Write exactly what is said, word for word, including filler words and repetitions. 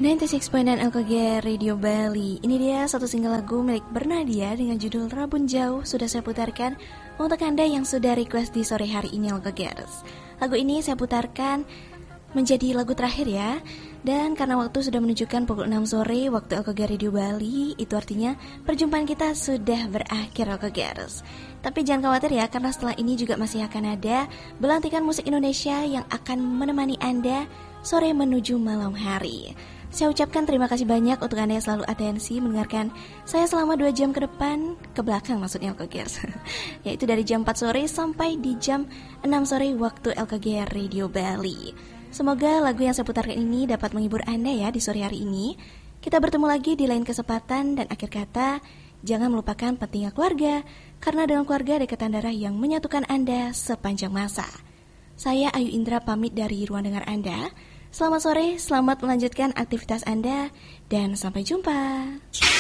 sembilan puluh enam koma sembilan L K G Radio Bali. Ini dia satu single lagu milik Bernadia dengan judul Rabun Jauh sudah saya putarkan untuk Anda yang sudah request di sore hari ini L K Gers. Lagu ini saya putarkan menjadi lagu terakhir ya. Dan karena waktu sudah menunjukkan pukul enam sore waktu L K G Radio Bali, itu artinya perjumpaan kita sudah berakhir L K Gers. Tapi jangan khawatir ya, karena setelah ini juga masih akan ada belantikan musik Indonesia yang akan menemani Anda sore menuju malam hari. Saya ucapkan terima kasih banyak untuk Anda yang selalu atensi mendengarkan saya selama dua jam ke depan, ke belakang maksudnya L K Gers. Yaitu dari jam empat sore sampai di jam enam sore waktu L K G Radio Bali. Semoga lagu yang saya putarkan ini dapat menghibur Anda ya di sore hari ini. Kita bertemu lagi di lain kesempatan, dan akhir kata, jangan melupakan pentingnya keluarga, karena dalam keluarga ada ikatan darah yang menyatukan Anda sepanjang masa. Saya Ayu Indra pamit dari ruang dengar Anda. Selamat sore, selamat melanjutkan aktivitas Anda, dan sampai jumpa.